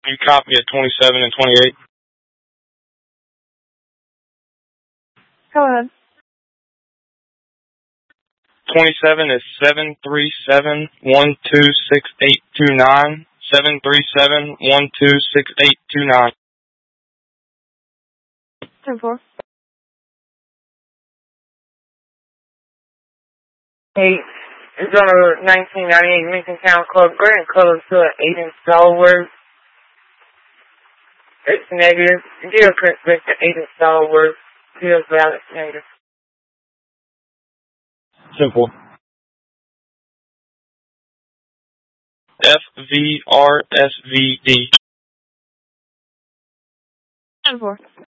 You copy at 27 and 28. Go ahead. 27 is 737-126829. 737-126829. 10-4. Hey, it's on a 1998 Lincoln Town Club Grant color to an 8-inch SolidWorks. It's negative. Deal print with the 8-inch SolidWorks. Deal valid negative. Simple. FVRSVD. 10-4.